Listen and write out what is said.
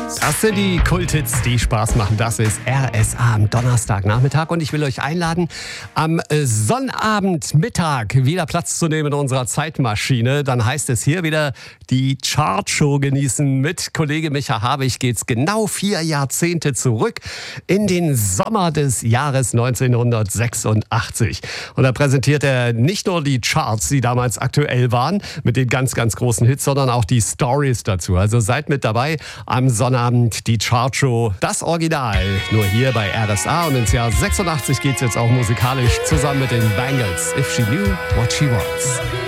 Das sind die Kulthits, die Spaß machen. Das ist RSA am Donnerstagnachmittag und ich will euch einladen, am Sonnabendmittag wieder Platz zu nehmen in unserer Zeitmaschine. Dann heißt es hier wieder die Chartshow genießen. Mit Kollege Micha Habich geht's genau 4 Jahrzehnte zurück in den Sommer des Jahres 1986. Und da präsentiert er nicht nur die Charts, die damals aktuell waren, mit den ganz, ganz großen Hits, sondern auch die Stories dazu. Also seid mit dabei am Sonnabend, die Chartshow, das Original, nur hier bei RSA. Und ins Jahr 86 geht's jetzt auch musikalisch zusammen mit den Bangles. If She Knew What She Wants.